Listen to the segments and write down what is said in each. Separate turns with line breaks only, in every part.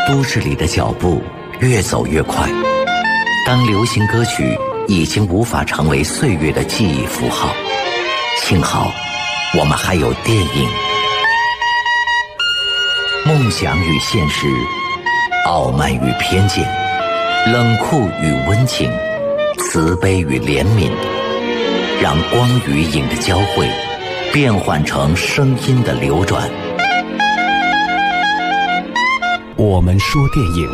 都市里的脚步越走越快，当流行歌曲已经无法成为岁月的记忆符号，幸好我们还有电影。梦想与现实，傲慢与偏见，冷酷与温情，慈悲与怜悯，让光与影的交汇变换成声音的流转。
我们说电影。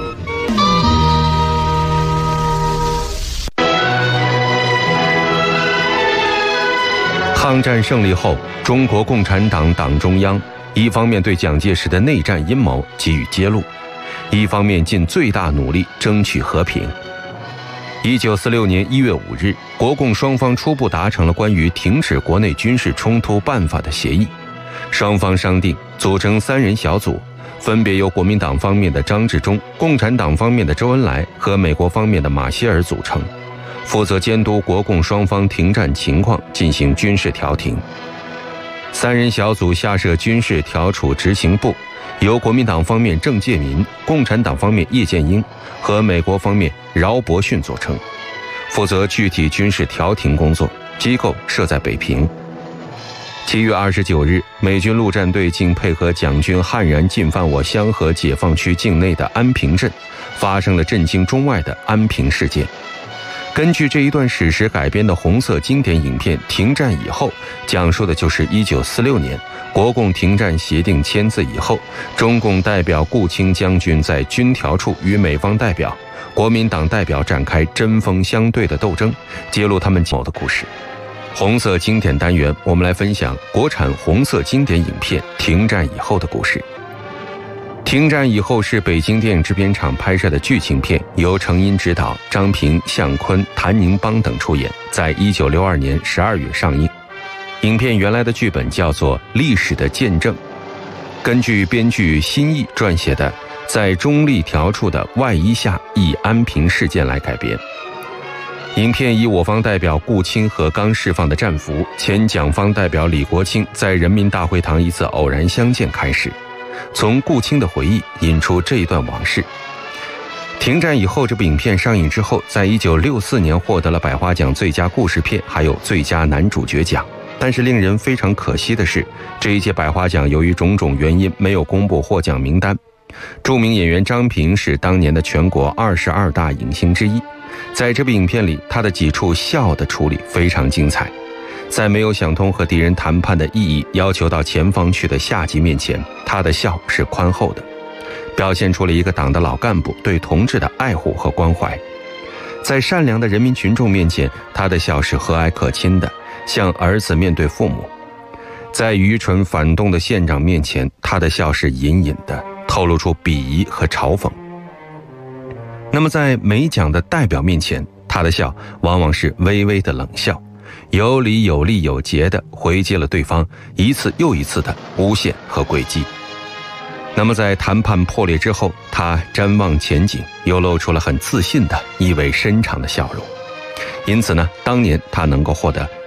抗战胜利后，中国共产党党中央一方面对蒋介石的内战阴谋给予揭露，一方面尽最大努力争取和平。1946年1月5日，国共双方初步达成了关于停止国内军事冲突办法的协议，双方商定组成3人小组，分别由国民党方面的张治中、共产党方面的周恩来和美国方面的马歇尔组成，负责监督国共双方停战情况，进行军事调停。3人小组下设军事调处执行部，由国民党方面郑介民、共产党方面叶剑英和美国方面饶伯逊组成，负责具体军事调停工作，机构设在北平。7月29日，美军陆战队竟配合蒋军悍然进犯我香河解放区境内的安平镇，发生了震惊中外的安平事件。根据这一段史实改编的红色经典影片《停战以后》，讲述的就是1946年国共停战协定签字以后，中共代表顾清将军在军调处与美方代表、国民党代表展开针锋相对的斗争，揭露他们计谋的故事。红色经典单元，我们来分享国产红色经典影片《停战以后》的故事。停战以后是北京电影制片厂拍摄的剧情片，由程荫执导，张平、向坤、谭宁邦等出演，在1962年12月上映。影片原来的剧本叫做《历史的见证》，根据编剧辛义撰写的在中立调处的外衣下忆安平事件来改编。影片以我方代表顾清和刚释放的战俘，前蒋方代表李国清在人民大会堂一次偶然相见开始，从顾清的回忆引出这一段往事。停战以后这部影片上映之后，在1964年获得了百花奖最佳故事片还有最佳男主角奖。但是令人非常可惜的是，这一届百花奖由于种种原因没有公布获奖名单。著名演员张平是当年的全国22大影星之一，在这部影片里，他的几处笑的处理非常精彩。在没有想通和敌人谈判的意义，要求到前方去的下级面前，他的笑是宽厚的，表现出了一个党的老干部对同志的爱护和关怀。在善良的人民群众面前，他的笑是和蔼可亲的，像儿子面对父母。在愚蠢反动的县长面前，他的笑是隐隐的，透露出鄙夷和嘲讽。那么在美蒋的代表面前，他的笑往往是微微的冷笑，有理有利有节地回接了对方一次又一次的诬陷和诡计。那么在谈判破裂之后，他瞻望前景，又露出了很自信的意味深长的笑容。因此呢，当年他能够获得